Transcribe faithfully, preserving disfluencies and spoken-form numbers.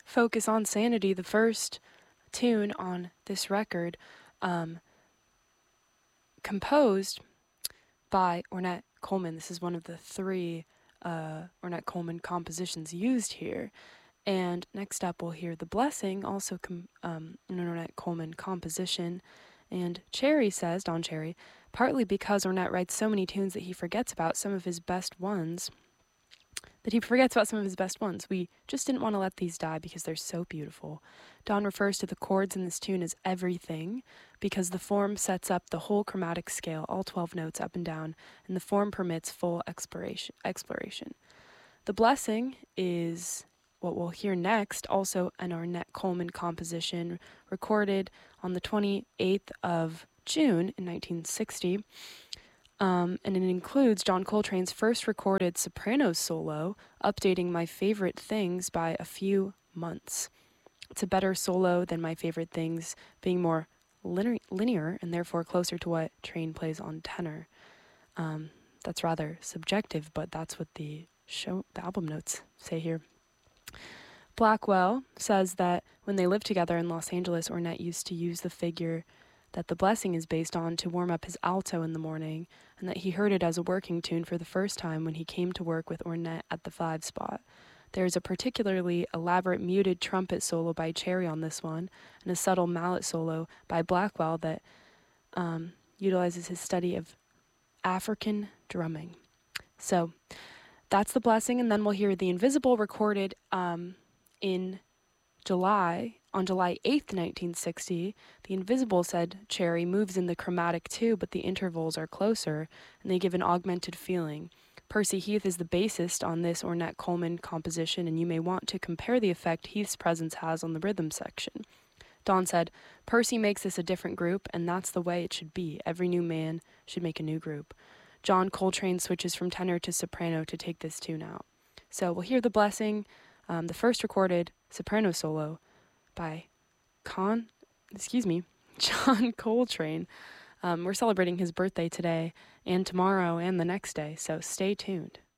Focus on Sanity, the first tune on this record, um, composed by Ornette Coleman. This is one of the three uh, Ornette Coleman compositions used here. And next up, we'll hear The Blessing, also com- um, an Ornette Coleman composition. And Cherry says, Don Cherry, partly because Ornette writes so many tunes that he forgets about some of his best ones, that he forgets about some of his best ones. We just didn't want to let these die because they're so beautiful. Don refers to the chords in this tune as everything because the form sets up the whole chromatic scale, all twelve notes up and down, and the form permits full exploration. exploration. The Blessing is what we'll hear next, also an Ornette Coleman composition recorded on the twenty-eighth of June in nineteen sixty. Um, and it includes John Coltrane's first recorded soprano solo, updating My Favorite Things by a few months. It's a better solo than My Favorite Things, being more linear, linear and therefore closer to what Train plays on tenor. Um, that's rather subjective, but that's what the show, the album notes say here. Blackwell says that when they lived together in Los Angeles, Ornette used to use the figure that The Blessing is based on to warm up his alto in the morning, and that he heard it as a working tune for the first time when he came to work with Ornette at the five spot. There is a particularly elaborate muted trumpet solo by Cherry on this one, and a subtle mallet solo by Blackwell that um, utilizes his study of African drumming. So that's The Blessing, and then we'll hear The Invisible recorded um, in July, on July eighth, nineteen sixty. The Invisible, said Cherry, moves in the chromatic too, but the intervals are closer, and they give an augmented feeling. Percy Heath is the bassist on this Ornette Coleman composition, and you may want to compare the effect Heath's presence has on the rhythm section. Don said, Percy makes this a different group, and that's the way it should be. Every new man should make a new group. John Coltrane switches from tenor to soprano to take this tune out. So we'll hear The Blessing, um, the first recorded soprano solo by Con, excuse me, John Coltrane. Um, we're celebrating his birthday today and tomorrow and the next day, so stay tuned.